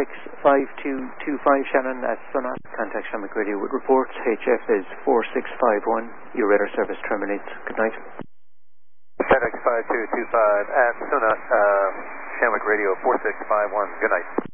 FedEx 5225 Shannon at Sunat. Contact Shamrock Radio with reports. HF is 4651. Your radar service terminates. Good night. FedEx 5225 at Sunat, Shamrock Radio 4651. Good night.